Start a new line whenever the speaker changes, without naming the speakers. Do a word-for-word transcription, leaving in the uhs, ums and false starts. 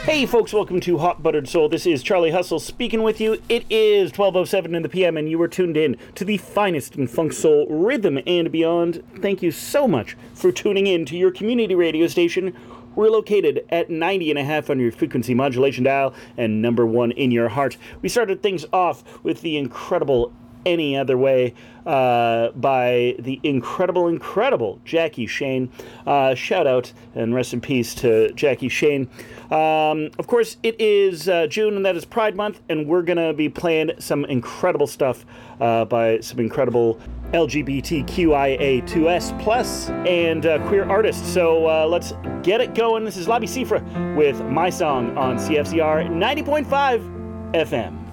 Hey folks, welcome to Hot Buttered Soul. This is Charlie Hustle speaking with you. It is twelve oh seven in the p m and you are tuned in to the finest in funk, soul, rhythm, and beyond. Thank you so much for tuning in to your community radio station. We're located at ninety and a half on your frequency modulation dial and number one in your heart. We started things off with the incredible Any Other Way uh, by the incredible, incredible Jackie Shane. Uh, shout out and rest in peace to Jackie Shane. Um, of course, it is uh, June, and that is Pride Month, and we're going to be playing some incredible stuff uh, by some incredible L G B T Q I A two S plus and uh, queer artists. So uh, let's get it going. This is Labi Siffre with My Song on C F C R ninety point five F M.